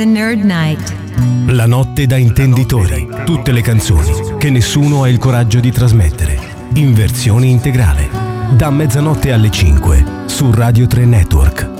the Nerd Night. La notte da intenditori. Tutte le canzoni che nessuno ha il coraggio di trasmettere. In versione integrale. Da mezzanotte alle 5 su Radio 3 Network.